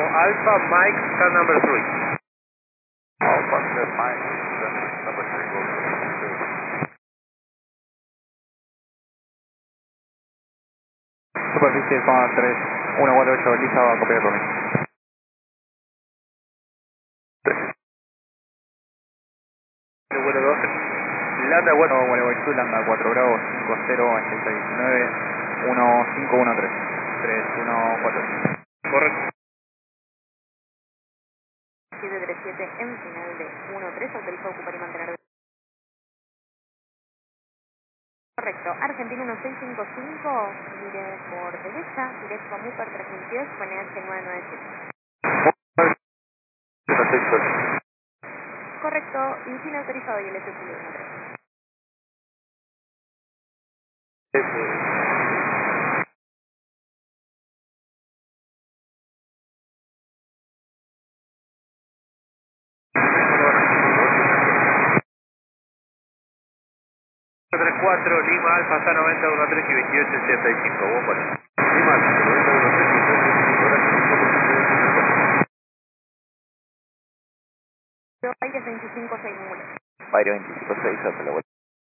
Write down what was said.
Alpha Mike, stand number 3. Alpha Mike, stand number 3, go to Superficie con 3148, lista va a copiar por mí. Vuelo 12. Landa 4. Gualeguaychú, Landa 4 Bravo, 50 8619, 1513, 3143. Correcto. 737 en final de 13, autoriza ocupar y mantener. Correcto, Argentina 1655, mire por derecha, directo a Muper 3010, con EH 997. Correcto, inclina autorizado y el SQ 13. Tres 4, Lima Alfa, está 90, 13 y 28, 65. Vos por ahí. Lima Alfa, 90, 13 y 28, 65. Aire 25 6 Aire 25-6, hace la vuelta.